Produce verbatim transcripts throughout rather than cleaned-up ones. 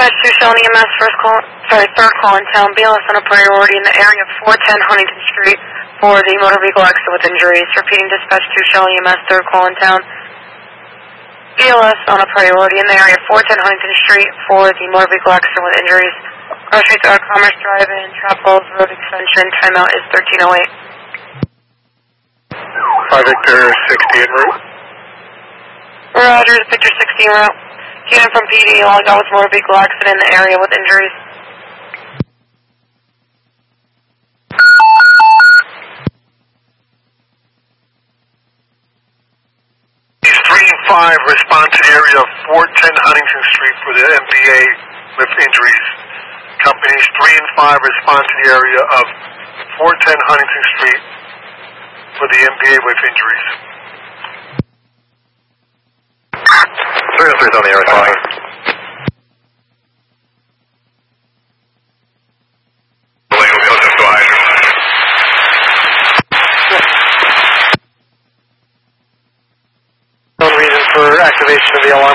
two Shell E M S, first call, sorry, third call in town. B L S on a priority in the area of four ten Huntington Street for the motor vehicle accident with injuries. Repeating dispatch two Shell E M S, third call in town. B L S on a priority in the area of four ten Huntington Street for the motor vehicle accident with injuries. Cross Street to Commerce Drive in Trappoles Road Extension. Timeout is thirteen oh eight. five Victor sixty en route. Roger, Victor sixty en route. Cannon from P D, all I got was motor vehicle accident in the area with injuries. These three and five respond to the area of four ten Huntington Street for the M V A with injuries. Companies three and five respond to the area of four ten Huntington Street for the M V A with injuries. three oh three is on the air responding. No reason for activation of the alarm.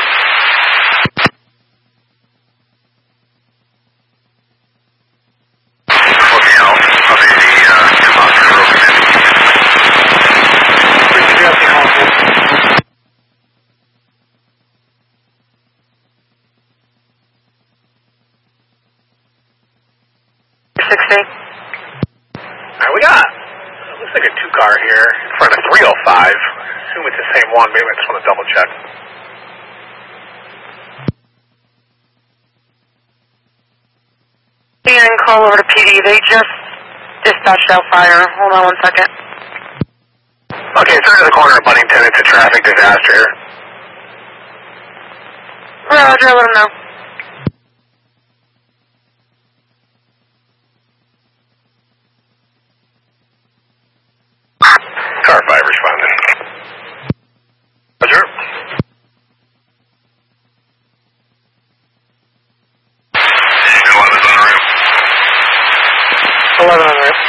Looking out, I'll be the uh, two months broken in. Please do have the call. sixty. Alright, we got, looks like a two car here in front of three oh five. I assume it's the same one, maybe I just want to double check. And call over to P D. They just dispatched out fire. Hold on one second. Okay, turn to the corner of Buddington. It's a traffic disaster here. Roger, let them know. Car five responding. Roger. eleven on route. eleven on route.